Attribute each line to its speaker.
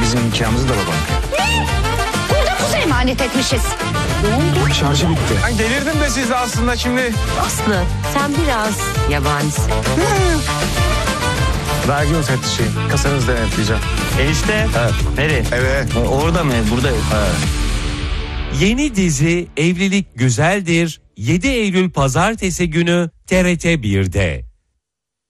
Speaker 1: bizim nikahımızı da babam.
Speaker 2: Burada kuzu emanet etmişiz. Ne oldu?
Speaker 1: Şarjı bitti.
Speaker 3: Ben delirdim de siz de aslında şimdi.
Speaker 4: Aslı sen biraz yabanisin.
Speaker 1: Vergi müfettişi. Kasanızı denetleyeceğim.
Speaker 5: Enişte.
Speaker 1: Evet.
Speaker 5: Nereye?
Speaker 1: Evet.
Speaker 5: Orada mı? Burada.
Speaker 6: Yeni dizi Evlilik Güzeldir 7 Eylül Pazartesi günü TRT 1'de.